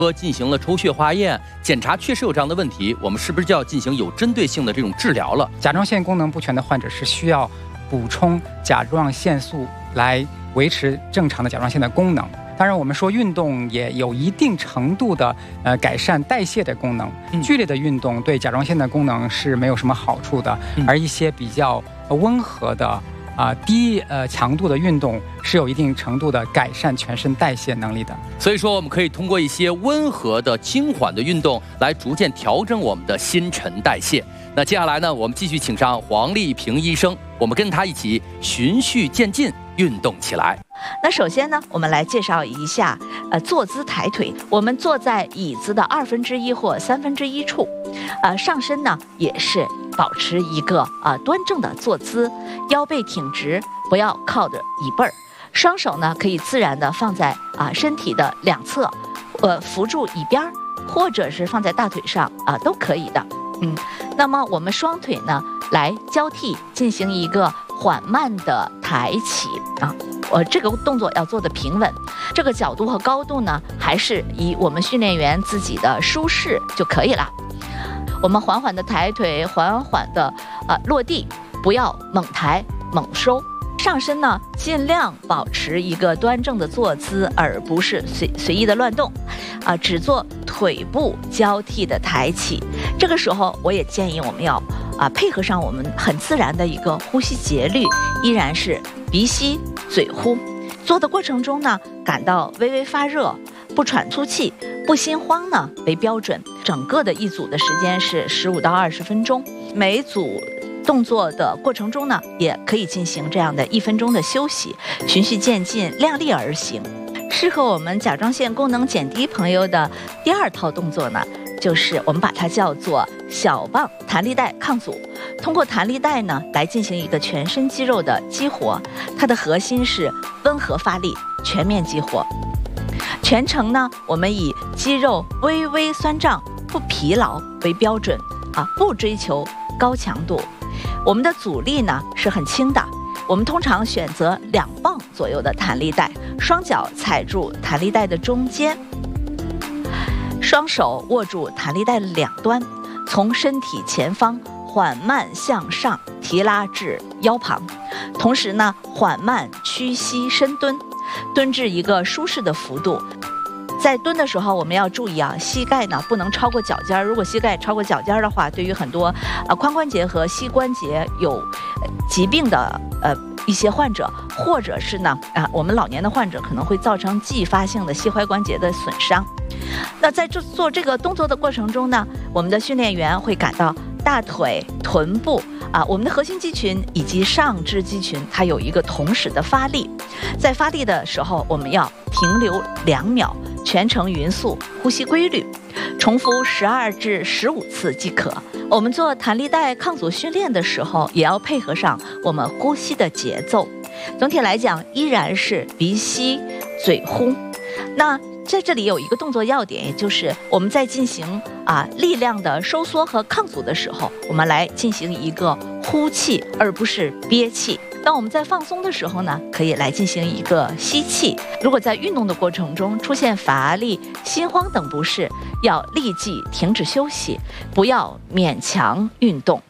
说进行了抽血化验，检查确实有这样的问题，我们是不是就要进行有针对性的这种治疗了？ 甲状腺功能不全的患者是需要补充甲状腺素来维持正常的甲状腺的功能。当然，我们说运动也有一定程度的改善代谢的功能。剧烈的运动对甲状腺的功能是没有什么好处的，而一些比较温和的低强度的运动是有一定程度的改善全身代谢能力的。 所以说，我们可以通过一些温和的、轻缓的运动来逐渐调整我们的新陈代谢。那接下来呢，我们继续请上黄丽萍医生，我们跟他一起循序渐进运动起来。 那首先呢，我们来介绍一下坐姿抬腿。我们坐在椅子的1/2或1/3处，上身呢也是保持一个端正的坐姿，腰背挺直，不要靠着椅背儿。双手呢可以自然的放在身体的两侧，扶住椅边儿，或者是放在大腿上都可以的。那么我们双腿呢来交替进行一个缓慢的抬起这个动作要做的平稳，这个角度和高度呢还是以我们训练员自己的舒适就可以了。我们缓缓的抬腿，缓缓的落地，不要猛抬猛收。上身呢尽量保持一个端正的坐姿，而不是随意的乱动只做腿部交替的抬起。这个时候我也建议我们要配合上我们很自然的一个呼吸节律，依然是鼻吸嘴呼。做的过程中呢，感到微微发热，不喘粗气，不心慌呢为标准。整个的一组的时间是15到20分钟，每组动作的过程中呢，也可以进行这样的1分钟的休息，循序渐进，量力而行。适合我们甲状腺功能减低朋友的第2套动作呢，就是我们把它叫做小棒弹力带抗阻。通过弹力带呢来进行一个全身肌肉的激活，它的核心是温和发力，全面激活。全程呢我们以肌肉微微酸胀不疲劳为标准不追求高强度。我们的阻力呢是很轻的，我们通常选择2磅左右的弹力带，双脚踩住弹力带的中间，双手握住弹力带的2端，从身体前方缓慢向上提拉至腰旁，同时呢缓慢屈膝深蹲，蹲至一个舒适的幅度。在蹲的时候我们要注意膝盖呢不能超过脚尖，如果膝盖超过脚尖的话，对于很多髋关节和膝关节有疾病的一些患者，或者是呢我们老年的患者，可能会造成继发性的膝踝关节的损伤。那在做这个动作的过程中呢，我们的训练员会感到大腿、臀部我们的核心肌群以及上肢肌群它有一个同时的发力。在发力的时候，我们要停留2秒，全程匀速，呼吸规律，重复12至15次即可。我们做弹力带抗阻训练的时候，也要配合上我们呼吸的节奏。总体来讲，依然是鼻吸嘴呼。那在这里有一个动作要点，也就是我们在进行力量的收缩和抗阻的时候，我们来进行一个呼气，而不是憋气。当我们在放松的时候呢，可以来进行一个吸气。如果在运动的过程中出现乏力、心慌等不适，要立即停止休息，不要勉强运动。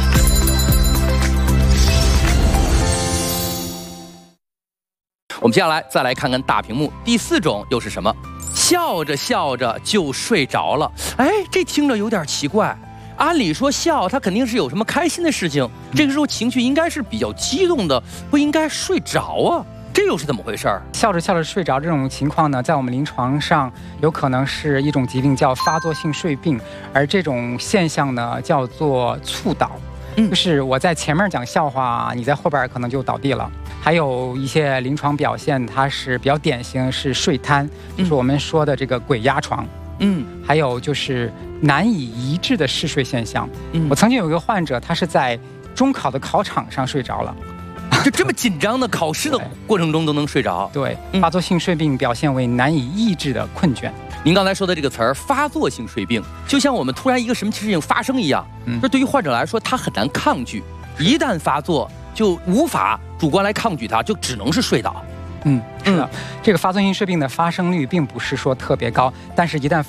我们接下来再来看看大屏幕第4种又是什么？笑着笑着就睡着了。这听着有点奇怪。按理说笑，它肯定是有什么开心的事情，这个时候情绪应该是比较激动的，不应该睡着这又是怎么回事儿？ 笑着笑着睡着这种情况呢，在我们临床上有可能是一种疾病，叫发作性睡病，而这种现象呢叫做猝倒。就是我在前面讲笑话，你在后边可能就倒地了。还有一些临床表现，它是比较典型，是睡瘫，就是我们说的这个鬼压床。还有就是难以移置的嗜睡现象。我曾经有一个患者，他是在中考的考场上睡着了。 就这么紧张的考试的过程中都能睡着？ 对，发作性睡病表现为难以抑制的困倦。 您刚才说的这个词儿，发作性睡病，就像我们突然一个什么事情发生一样，这对于患者来说，他很难抗拒，一旦发作就无法主观来抗拒它，就只能是睡倒。 是的，这个发作性睡病的发生率并不是说特别高，但是一旦